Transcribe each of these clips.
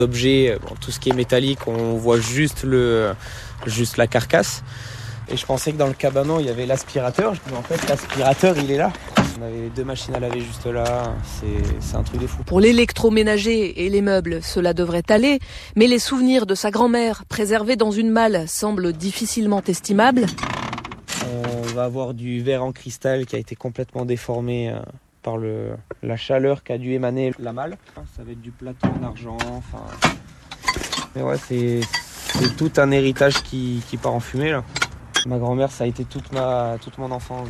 L'objet, tout ce qui est métallique, on voit juste la carcasse. Et je pensais que dans le cabanon, il y avait l'aspirateur. Mais en fait, l'aspirateur, il est là. On avait 2 machines à laver juste là. C'est un truc de fou. Pour l'électroménager et les meubles, cela devrait aller. Mais les souvenirs de sa grand-mère, préservés dans une malle, semblent difficilement estimables. On va avoir du verre en cristal qui a été complètement déformé par la chaleur qu'a dû émaner la malle. Ça va être du plateau en argent. Mais ouais, c'est tout un héritage qui part en fumée là. Ma grand-mère, ça a été toute mon enfance.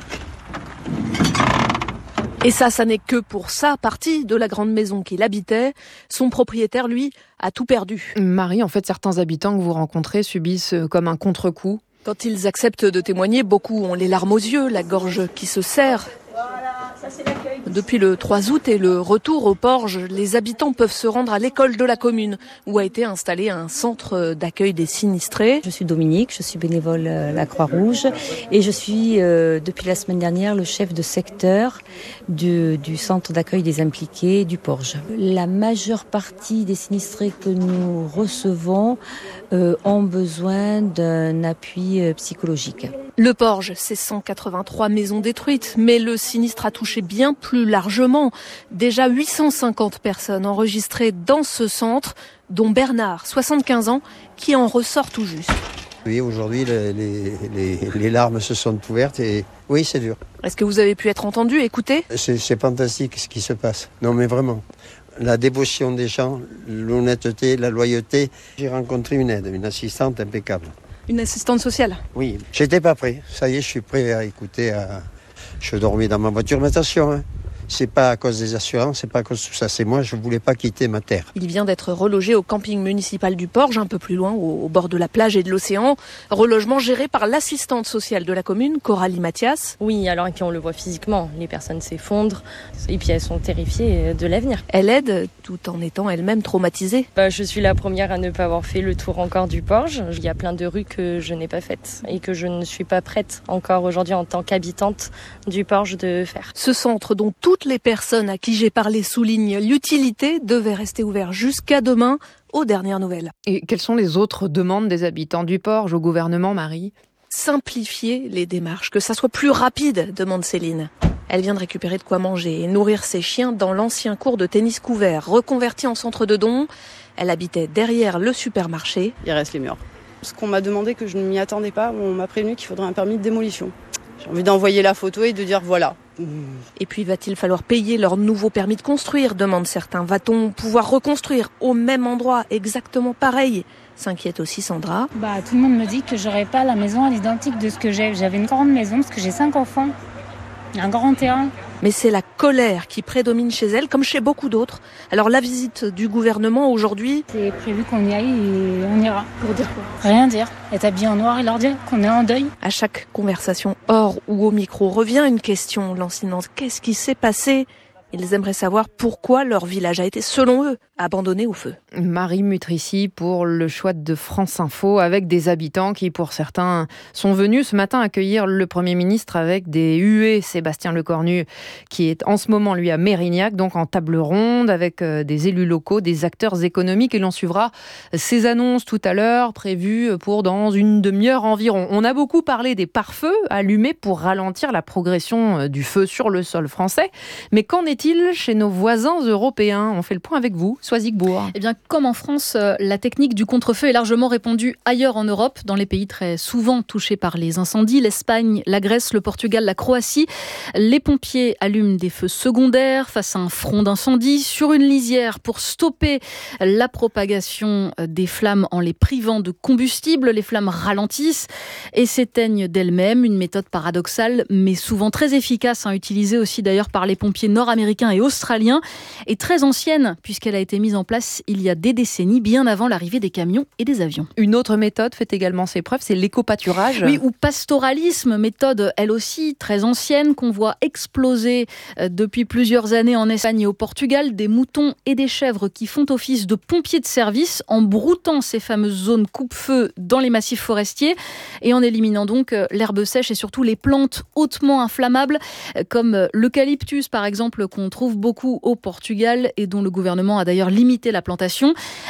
Et ça n'est que pour sa partie de la grande maison qu'il habitait. Son propriétaire, lui, a tout perdu. Marie, en fait, certains habitants que vous rencontrez subissent comme un contre-coup. Quand ils acceptent de témoigner, beaucoup ont les larmes aux yeux, la gorge qui se serre. Depuis le 3 août et le retour aux Porges, les habitants peuvent se rendre à l'école de la commune, où a été installé un centre d'accueil des sinistrés. Je suis Dominique, je suis bénévole à la Croix-Rouge et je suis depuis la semaine dernière le chef de secteur du centre d'accueil des impliqués du Porge. La majeure partie des sinistrés que nous recevons ont besoin d'un appui psychologique. Le Porge, c'est 183 maisons détruites, mais le sinistre a touché bien plus largement. Déjà 850 personnes enregistrées dans ce centre, dont Bernard, 75 ans, qui en ressort tout juste. Oui, aujourd'hui, les larmes se sont ouvertes et oui, c'est dur. Est-ce que vous avez pu être entendu, écouté ? C'est fantastique ce qui se passe. Non, mais vraiment. La dévotion des gens, l'honnêteté, la loyauté. J'ai rencontré une assistante impeccable. Une assistante sociale ? Oui, j'étais pas prêt. Ça y est, je suis prêt à écouter. Je dormais dans ma voiture, mais attention, c'est pas à cause des assurances, c'est pas à cause de tout ça. C'est moi, je voulais pas quitter ma terre. Il vient d'être relogé au camping municipal du Porge, un peu plus loin, au bord de la plage et de l'océan. Relogement géré par l'assistante sociale de la commune, Coralie Mathias. Oui, alors et puis on le voit physiquement, les personnes s'effondrent et puis elles sont terrifiées de l'avenir. Elle aide tout en étant elle-même traumatisée. Je suis la première à ne pas avoir fait le tour encore du Porge. Il y a plein de rues que je n'ai pas faites et que je ne suis pas prête encore aujourd'hui en tant qu'habitante du Porge de faire. Ce centre dont toutes les personnes à qui j'ai parlé soulignent l'utilité devait rester ouvert jusqu'à demain, aux dernières nouvelles. Et quelles sont les autres demandes des habitants du Porge au gouvernement, Marie ? Simplifier les démarches, que ça soit plus rapide, demande Céline. Elle vient de récupérer de quoi manger et nourrir ses chiens dans l'ancien court de tennis couvert, reconverti en centre de dons. Elle habitait derrière le supermarché. Il reste les murs. Ce qu'on m'a demandé, que je ne m'y attendais pas, on m'a prévenu qu'il faudrait un permis de démolition. J'ai envie d'envoyer la photo et de dire voilà. Et puis va-t-il falloir payer leur nouveau permis de construire, demandent certains. Va-t-on pouvoir reconstruire au même endroit, exactement pareil ? S'inquiète aussi Sandra. Tout le monde me dit que j'aurais pas la maison à l'identique de ce que j'ai. J'avais une grande maison parce que j'ai 5 enfants. Un grand terrain. Mais c'est la colère qui prédomine chez elle, comme chez beaucoup d'autres. Alors la visite du gouvernement aujourd'hui... C'est prévu qu'on y aille et on ira. Pour dire quoi ? Rien dire. Être habillé en noir et leur dire qu'on est en deuil. À chaque conversation hors ou au micro revient une question lancinante. Qu'est-ce qui s'est passé ? Ils aimeraient savoir pourquoi leur village a été, selon eux, abandonné au feu. Marie Mutrici pour le choix de France Info, avec des habitants qui, pour certains, sont venus ce matin accueillir le Premier ministre avec des huées. Sébastien Lecornu, qui est en ce moment, lui, à Mérignac, donc en table ronde, avec des élus locaux, des acteurs économiques. Et l'on suivra ces annonces tout à l'heure, prévues pour dans une demi-heure environ. On a beaucoup parlé des pare-feux allumés pour ralentir la progression du feu sur le sol français. Mais qu'en est-il chez nos voisins européens ? On fait le point avec vous, Soisig-Bourg. Eh bien, comme en France, la technique du contre-feu est largement répandue ailleurs en Europe, dans les pays très souvent touchés par les incendies, l'Espagne, la Grèce, le Portugal, la Croatie. Les pompiers allument des feux secondaires face à un front d'incendie sur une lisière pour stopper la propagation des flammes en les privant de combustible. Les flammes ralentissent et s'éteignent d'elles-mêmes. Une méthode paradoxale, mais souvent très efficace, utilisée aussi d'ailleurs par les pompiers nord-américains et australiens, et très ancienne puisqu'elle a été mise en place il y a des décennies, bien avant l'arrivée des camions et des avions. Une autre méthode fait également ses preuves, c'est l'éco-pâturage. Oui, ou pastoralisme, méthode elle aussi très ancienne qu'on voit exploser depuis plusieurs années en Espagne et au Portugal, des moutons et des chèvres qui font office de pompiers de service en broutant ces fameuses zones coupe-feu dans les massifs forestiers et en éliminant donc l'herbe sèche et surtout les plantes hautement inflammables comme l'eucalyptus par exemple qu'on trouve beaucoup au Portugal et dont le gouvernement a d'ailleurs d'ailleurs limiter la plantation.